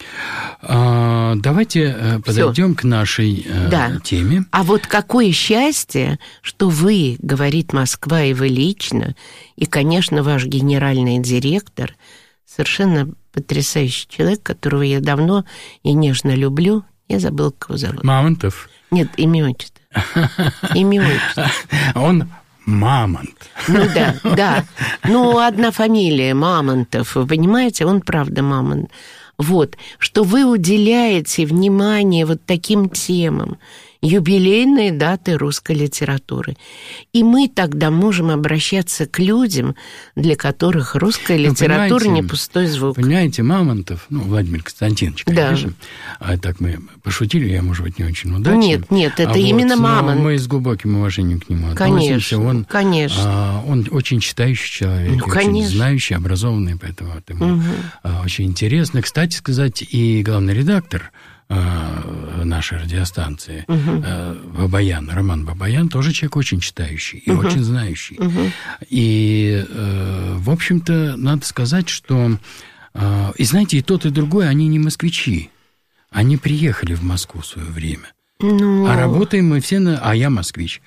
А, давайте подойдем Всё. к нашей
да.
теме.
А вот какое счастье, что вы, говорит Москва, и вы лично, и, конечно, ваш генеральный директор, совершенно потрясающий человек, которого я давно и нежно люблю. Я забыла, как его зовут.
Мамонтов?
Нет, имя отчество. Имя отчество.
Он Мамонт.
Ну да, да. Ну, одна фамилия, Мамонтов, вы понимаете, он правда Мамонт. Вот, что вы уделяете внимание вот таким темам, юбилейные даты русской литературы. И мы тогда можем обращаться к людям, для которых русская литература не пустой звук.
Понимаете, Мамонтов, ну, Владимир Константинович, конечно, да. а так мы пошутили, я, может быть, не очень удачно.
Нет, нет, это
а
именно
вот,
Мамонт.
Мы с глубоким уважением к нему относимся.
Конечно,
он,
конечно.
А, он очень читающий человек,
ну,
очень знающий, образованный, поэтому это ему угу. а, очень интересно. Кстати сказать, и главный редактор нашей радиостанции, uh-huh. Бабаян, Роман Бабаян, тоже человек очень читающий и uh-huh. очень знающий. Uh-huh. И, в общем-то, надо сказать, что... И знаете, и тот, и другой, они не москвичи. Они приехали в Москву в свое время.
No.
А работаем мы все... На... А я москвич.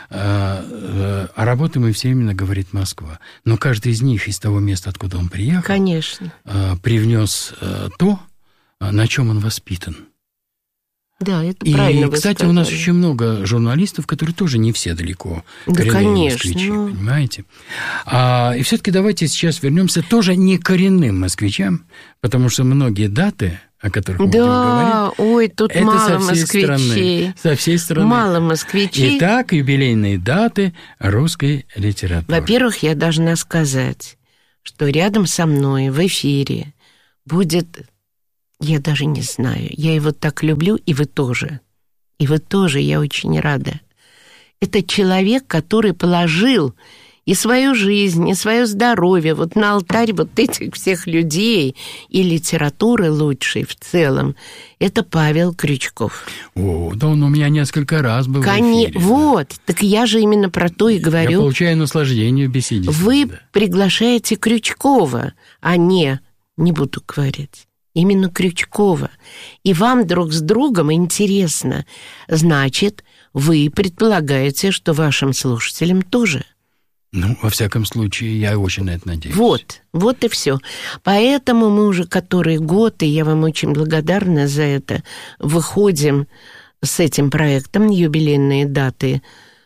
А работаем мы все именно, говорит Москва. Но каждый из них из того места, откуда он приехал,
конечно,
привнес то, на чем он воспитан.
Да, это
и,
правильно вы
кстати,
сказали.
у нас очень много журналистов, которые тоже не все далеко.
Да,
коренные
конечно.
москвичи, понимаете? А, и все-таки давайте сейчас вернемся тоже не коренным москвичам, потому что многие даты, о которых мы
да,
будем говорить,
ой, тут
это
мало
со всей
москвичей.
Страны, со всей страны.
Мало москвичей.
Итак, юбилейные даты русской литературы.
Во-первых, я должна сказать, что рядом со мной в эфире будет... Я даже не знаю. Я его так люблю, и вы тоже. И вы тоже, я очень рада. Это человек, который положил и свою жизнь, и свое здоровье вот на алтарь вот этих всех людей и литературы лучшей в целом. Это Павел Крючков.
О, да он у меня несколько раз был
Коне...
в эфире.
Вот, да. Так я же именно про то и говорю.
Я получаю наслаждение в беседе.
Вы
да.
приглашаете Крючкова, а не, не буду говорить. Именно Крючкова. И вам друг с другом интересно. Значит, вы предполагаете, что вашим слушателям тоже.
Ну, во всяком случае, я очень на это надеюсь.
Вот, вот и все. Поэтому мы уже который год, и я вам очень благодарна за это, выходим с этим проектом «Юбилейные даты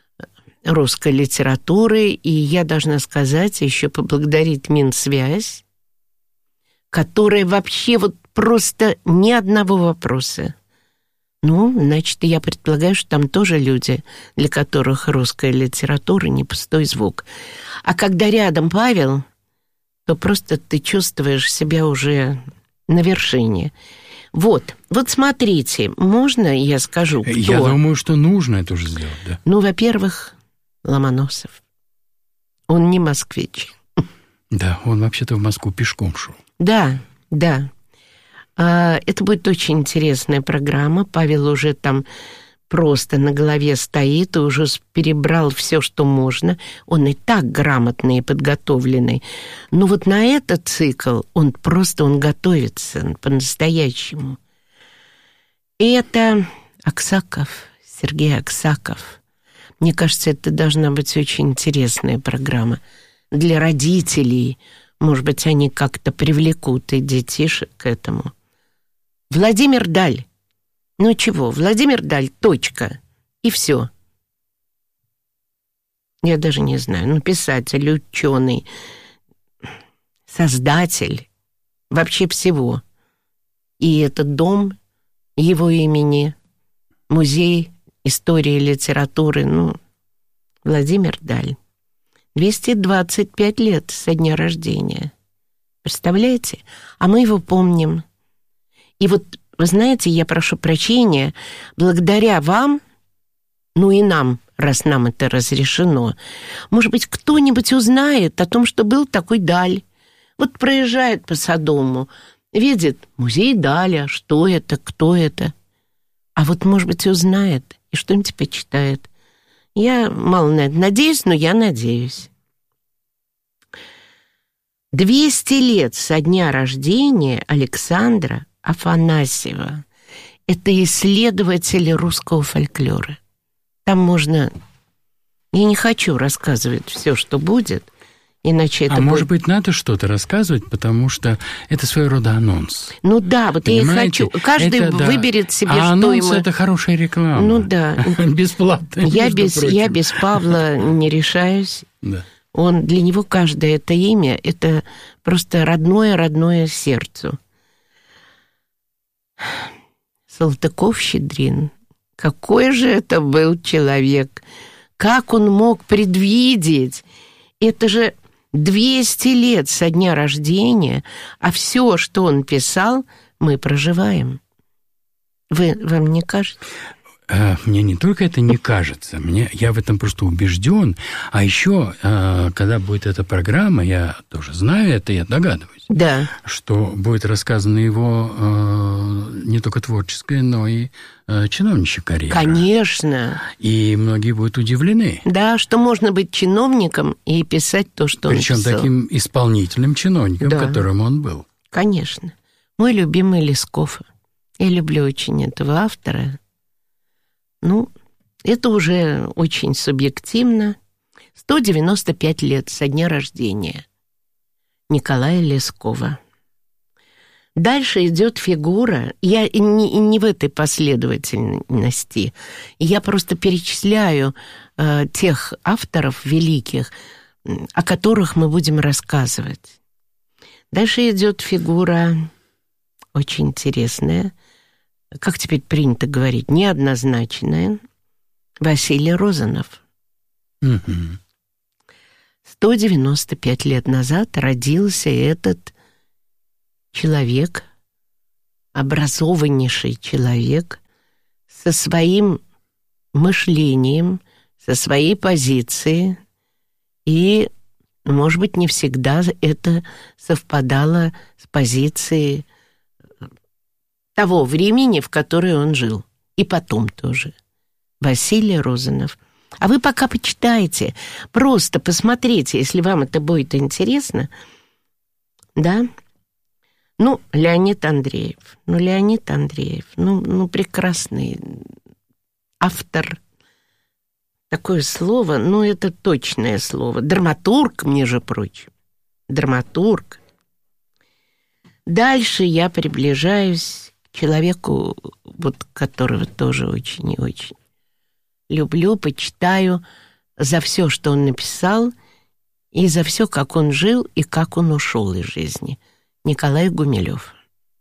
русской литературы». И я должна сказать, еще поблагодарить Минсвязь, которая вообще вот просто ни одного вопроса. Ну, значит, я предполагаю, что там тоже люди, для которых русская литература не пустой звук. А когда рядом Павел, то просто ты чувствуешь себя уже на вершине. Вот, вот смотрите, можно я скажу, кто?
Я думаю, что нужно это уже сделать, да.
Ну, во-первых, Ломоносов. Он не москвич.
Да, он вообще-то в Москву пешком шел.
Да, да. Это будет очень интересная программа. Павел уже там просто на голове стоит и уже перебрал все, что можно. Он и так грамотный и подготовленный. Но вот на этот цикл он просто он готовится по-настоящему. И это Аксаков, Сергей Аксаков. Мне кажется, это должна быть очень интересная программа для родителей. Может быть, они как-то привлекут и детишек к этому. Владимир Даль. Ну чего, Владимир Даль, точка. И все. Я даже не знаю. Ну, писатель, ученый, создатель вообще всего. И этот дом его имени, музей истории и литературы, ну, Владимир Даль. двести двадцать пять лет со дня рождения. Представляете? А мы его помним. И вот, вы знаете, я прошу прощения, благодаря вам, ну и нам, раз нам это разрешено, может быть, кто-нибудь узнает о том, что был такой Даль. Вот проезжает по Содому, видит музей Даля, что это, кто это. А вот, может быть, узнает и что-нибудь почитает. Я мало на это надеюсь, но я надеюсь. двести лет со дня рождения Александра Афанасьева. Это исследователь русского фольклора. Там можно... Я не хочу рассказывать все, что будет, иначе это
А
будет...
может быть, надо что-то рассказывать, потому что это своего рода анонс.
Ну да, вот
Понимаете?
я и хочу. Каждый
это, да.
выберет себе,
а
что
анонс
ему...
это хорошая реклама.
Ну да.
Бесплатно.
Я без, я без Павла не решаюсь.
Да.
Он, для него каждое это имя, это просто родное-родное сердцу. Салтыков-Щедрин. Какой же это был человек! Как он мог предвидеть? Это же двести лет со дня рождения, а все, что он писал, мы проживаем. Вы, вам не кажется?
Мне не только это не кажется, мне, я в этом просто убежден. А еще, когда будет эта программа, я тоже знаю это, я догадываюсь,
да.
что будет рассказана его не только творческая, но и чиновничья карьера.
Конечно.
И многие будут удивлены.
Да, что можно быть чиновником и писать то, что
Причем
он писал.
Причем таким исполнительным чиновником,
да.
которым он был.
Конечно. Мой любимый Лесков. Я люблю очень этого автора. Ну, это уже очень субъективно. сто девяносто пять лет со дня рождения Николая Лескова. Дальше идет фигура, я не, не в этой последовательности, я просто перечисляю э, тех авторов великих, о которых мы будем рассказывать. Дальше идет фигура очень интересная, как теперь принято говорить, неоднозначная, Василий Розанов.
Mm-hmm.
сто девяносто пять лет назад родился этот человек, образованнейший человек, со своим мышлением, со своей позицией, и, может быть, не всегда это совпадало с позицией того времени, в которое он жил, и потом тоже. Василий Розанов. А вы пока почитайте, просто посмотрите, если вам это будет интересно, да. Ну, Леонид Андреев. Ну, Леонид Андреев. Ну, ну, прекрасный автор. Такое слово, ну, это точное слово. Драматург, между прочим. Драматург. Дальше я приближаюсь к человеку, вот которого тоже очень и очень люблю, почитаю за все, что он написал, и за все, как он жил и как он ушел из жизни. Николай Гумилев.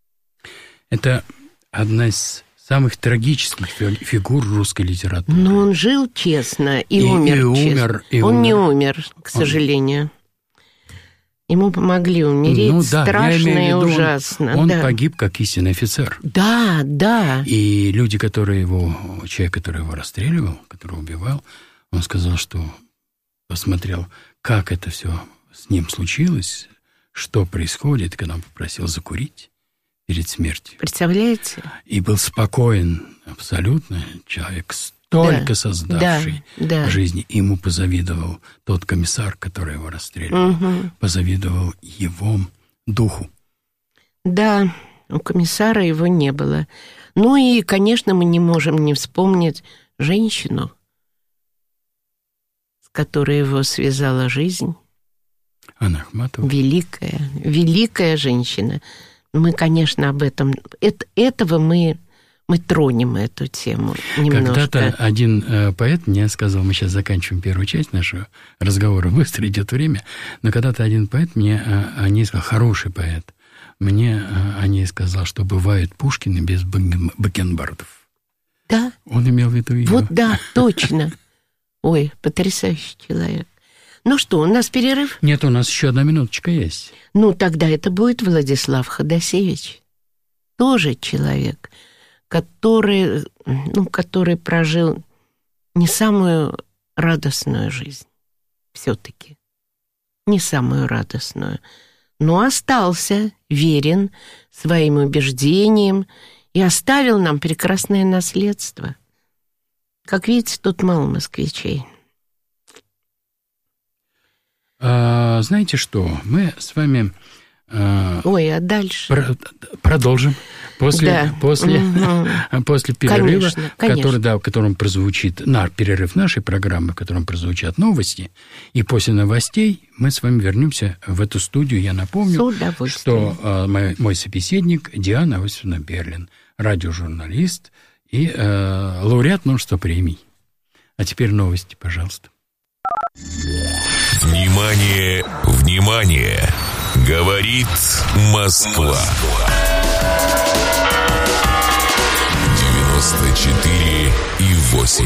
Это одна из самых трагических фигур русской литературы.
Но он жил честно и, и умер
и
честно.
Умер, и
он
умер.
не умер, к сожалению. Он... Ему помогли умереть, ну, да, страшно и виду, ужасно.
Он, он
да.
погиб как истинный офицер.
Да, да.
И люди, которые его, человек, который его расстреливал, который убивал, он сказал, что посмотрел, как это все с ним случилось, что происходит, когда он попросил закурить перед смертью.
Представляете?
И был спокоен абсолютно, человек столько да, создавший
да, да.
жизни. И ему позавидовал тот комиссар, который его расстреливал, угу. позавидовал его духу.
Да, у комиссара его не было. Ну и, конечно, мы не можем не вспомнить женщину, с которой его связала жизнь.
Анна Ахматова.
Великая, великая женщина. Мы, конечно, об этом... Это, этого мы, мы тронем, эту тему немножко.
Когда-то один э, поэт мне сказал, мы сейчас заканчиваем первую часть нашего разговора, быстро идет время, но когда-то один поэт мне э, о ней сказал, хороший поэт, мне э, о ней сказал, что бывают Пушкины без бакенбардов.
Да.
Он имел в виду ее.
Вот да, точно. Ой, потрясающий человек. Ну что, у нас перерыв?
Нет, у нас еще одна минуточка есть.
Ну, тогда это будет Владислав Ходосевич. Тоже человек, который, ну, который прожил не самую радостную жизнь. Все-таки. Не самую радостную. Но остался верен своим убеждениям и оставил нам прекрасное наследство. Как видите, тут мало москвичей.
А, знаете что, мы с вами... А,
Ой, а дальше?
Про- продолжим. После,
да.
после,
угу.
после перерыва,
конечно, конечно.
Который, да, в котором прозвучит... На, перерыв нашей программы, в котором прозвучат новости. И после новостей мы с вами вернемся в эту студию. Я напомню, что а, мой, мой собеседник Диана Иосифовна Берлин, радиожурналист и а, лауреат множества премий. А теперь новости, пожалуйста.
Внимание, внимание! Говорит Москва. девяносто четыре и восемь.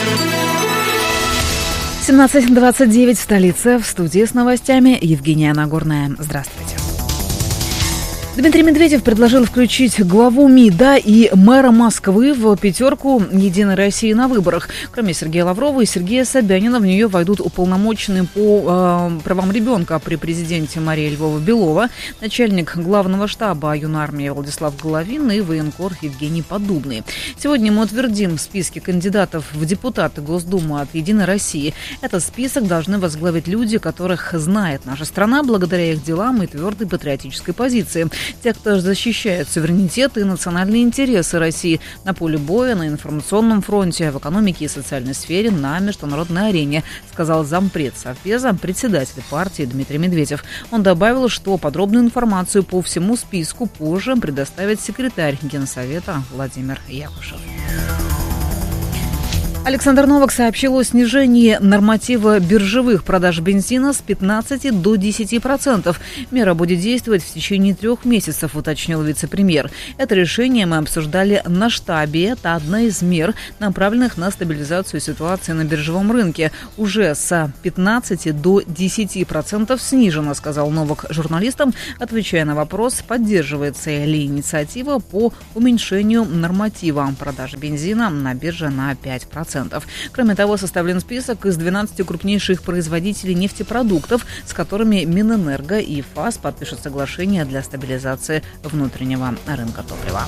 семнадцать двадцать девять в столице. В студии с новостями Евгения Нагорная. Здравствуйте. Дмитрий Медведев предложил включить главу МИДа и мэра Москвы в пятерку «Единой России» на выборах. Кроме Сергея Лаврова и Сергея Собянина в нее войдут уполномоченные по э, правам ребенка при президенте Мария Львова-Белова, начальник главного штаба юнармии Владислав Головин и военкор Евгений Поддубный. Сегодня мы утвердим списки кандидатов в депутаты Госдумы от «Единой России». Этот список должны возглавить люди, которых знает наша страна благодаря их делам и твердой патриотической позиции. Те, кто защищает суверенитет и национальные интересы России на поле боя, на информационном фронте, в экономике и социальной сфере, на международной арене, сказал зампред Совбеза, председатель партии Дмитрий Медведев. Он добавил, что подробную информацию по всему списку позже предоставит секретарь Генсовета Владимир Якушев. Александр Новак сообщил о снижении норматива биржевых продаж бензина с пятнадцати до десяти процентов. Мера будет действовать в течение трех месяцев, уточнил вице-премьер. Это решение мы обсуждали на штабе. Это одна из мер, направленных на стабилизацию ситуации на биржевом рынке. Уже с пятнадцати до десяти процентов снижено, сказал Новак журналистам, отвечая на вопрос, поддерживается ли инициатива по уменьшению норматива продаж бензина на бирже на пять процентов. Кроме того, составлен список из двенадцати крупнейших производителей нефтепродуктов, с которыми Минэнерго и ФАС подпишут соглашение для стабилизации внутреннего рынка топлива.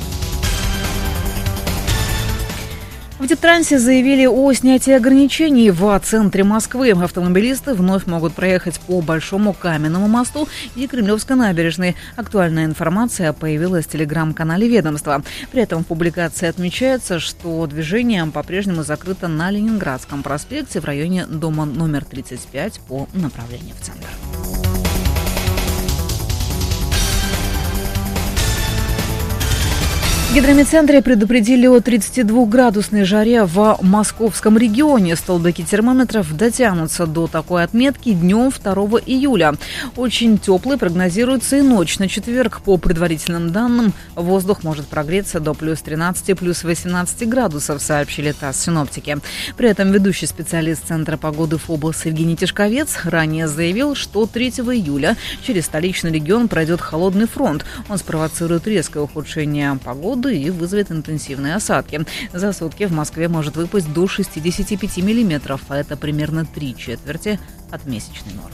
В Дептрансе заявили о снятии ограничений в центре Москвы. Автомобилисты вновь могут проехать по Большому Каменному мосту и Кремлевской набережной. Актуальная информация появилась в телеграм-канале ведомства. При этом в публикации отмечается, что движение по-прежнему закрыто на Ленинградском проспекте в районе дома номер тридцать пять по направлению в центр. В гидрометцентре предупредили о тридцатидвухградусной жаре в московском регионе. Столбики термометров дотянутся до такой отметки днем второго июля. Очень теплой прогнозируется и ночь на четверг. По предварительным данным, воздух может прогреться до плюс тринадцати, плюс восемнадцати градусов, сообщили ТАСС синоптики. При этом ведущий специалист Центра погоды ФОБОС Евгений Тишковец ранее заявил, что третьего июля через столичный регион пройдет холодный фронт. Он спровоцирует резкое ухудшение погоды и вызовет интенсивные осадки. За сутки в Москве может выпасть до шестидесяти пяти миллиметров, а это примерно три четверти от месячной нормы.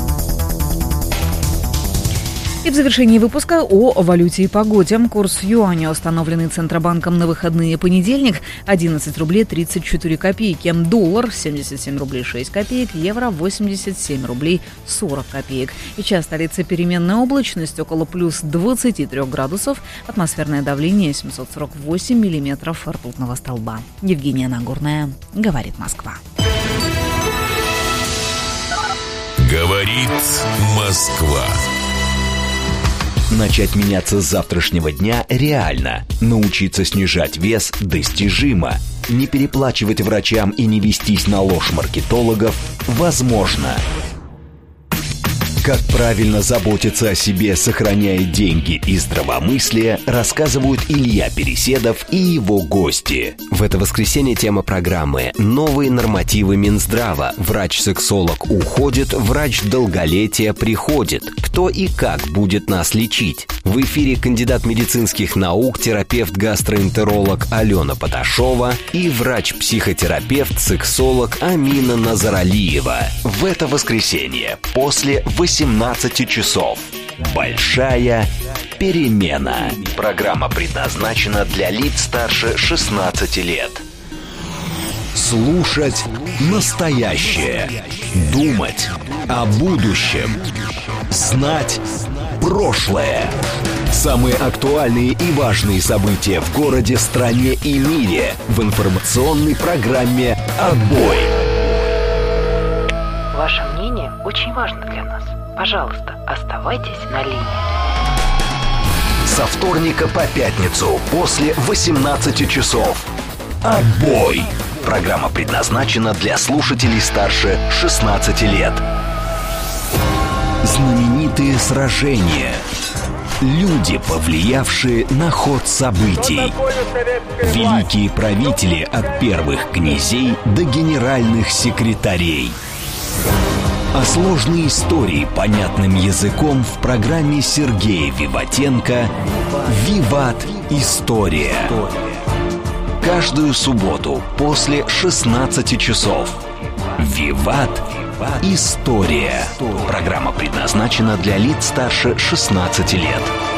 И в завершении выпуска о валюте и погоде. Курс юаня, установленный Центробанком на выходные понедельник, одиннадцать рублей тридцать четыре копейки. Доллар семьдесят семь рублей шесть копеек. Евро восемьдесят семь рублей сорок копеек. Сейчас столица переменная облачность около плюс двадцати трёх градусов. Атмосферное давление семьсот сорок восемь миллиметров ртутного столба. Евгения Нагорная. Говорит Москва.
Говорит Москва.
Начать меняться с завтрашнего дня реально. Научиться снижать вес достижимо. Не переплачивать врачам и не вестись на ложь маркетологов возможно. Как правильно заботиться о себе, сохраняя деньги и здравомыслие, рассказывают Илья Переседов и его гости.
В это воскресенье тема программы «Новые нормативы Минздрава». Врач-сексолог уходит, врач долголетия приходит. Кто и как будет нас лечить? В эфире кандидат медицинских наук, терапевт-гастроэнтеролог Алена Поташова и врач-психотерапевт, сексолог Амина Назаралиева. В это воскресенье после восемнадцати часов. Большая перемена. Программа предназначена для лиц старше шестнадцати лет.
Слушать настоящее. Думать о будущем. Знать прошлое. Самые актуальные и важные события в городе, стране и мире в информационной программе «Отбой».
Ваше мнение очень важно для нас. Пожалуйста, оставайтесь на линии.
Со вторника по пятницу после восемнадцати часов. «Отбой». Программа предназначена для слушателей старше шестнадцати лет. Знаменитые сражения. Люди, повлиявшие на ход событий. Великие правители от первых князей до генеральных секретарей. А сложные истории понятным языком в программе Сергея Виватенко «Виват. История». Каждую субботу после шестнадцати часов. «Виват. История». Программа предназначена для лиц старше шестнадцати лет.